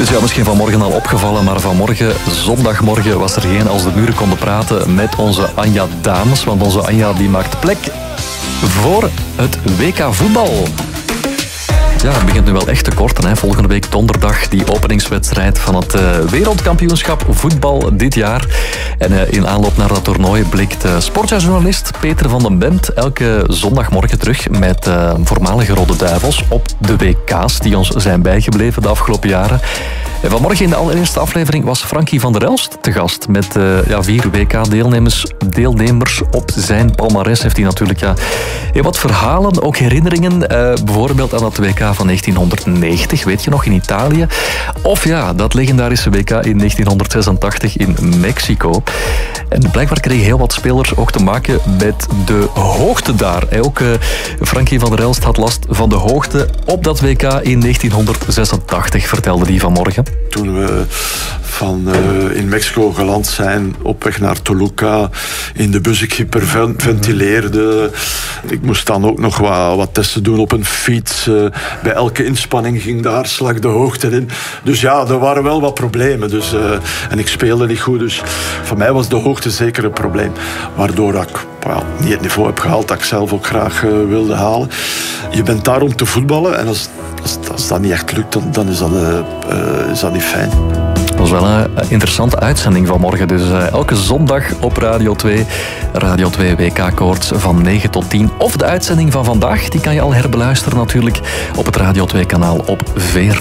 is jou misschien vanmorgen al opgevallen, maar vanmorgen, zondagmorgen, was er geen Als de Muren konden praten met onze Anja Dames. Want onze Anja die maakt plek voor het WK voetbal. Ja, het begint nu wel echt te korten. Hè. Volgende week donderdag die openingswedstrijd van het wereldkampioenschap voetbal dit jaar. En in aanloop naar dat toernooi blikt sportjournalist Peter van den Bent elke zondagmorgen terug met voormalige Rode Duivels op de WK's die ons zijn bijgebleven de afgelopen jaren. En vanmorgen in de allereerste aflevering was Frankie van der Elst te gast met 4 WK-deelnemers op zijn palmares. Heeft hij natuurlijk heel wat verhalen, ook herinneringen. Bijvoorbeeld aan het WK van 1990, weet je nog, in Italië. Of dat legendarische WK in 1986 in Mexico. En blijkbaar kregen heel wat spelers ook te maken met de hoogte daar. Ook Frankie van der Elst had last van de hoogte op dat WK in 1986, vertelde hij vanmorgen. Toen we in Mexico geland zijn, op weg naar Toluca, in de bus ik hyperventileerde. Ik moest dan ook nog wat testen doen op een fiets. Bij elke inspanning ging de hartslag de hoogte in. Dus ja, er waren wel wat problemen. En ik speelde niet goed, dus voor mij was de hoogte zeker een probleem. Waardoor ik niet het niveau heb gehaald dat ik zelf ook graag wilde halen. Je bent daar om te voetballen en als dat niet echt lukt, dan is dat niet fijn. Dat was wel een interessante uitzending vanmorgen. Dus elke zondag op Radio 2. Radio 2 WK-koorts van 9 tot 10. Of de uitzending van vandaag, die kan je al herbeluisteren natuurlijk op het Radio 2-kanaal op VRT.